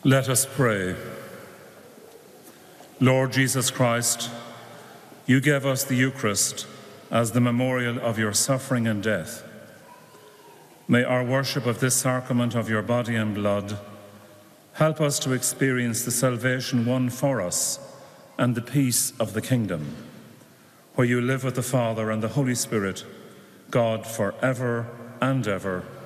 Let us pray. Lord Jesus Christ, you gave us the Eucharist as the memorial of your suffering and death. May our worship of this sacrament of your body and blood help us to experience the salvation won for us and the peace of the kingdom, where you live with the Father and the Holy Spirit, God, forever and ever.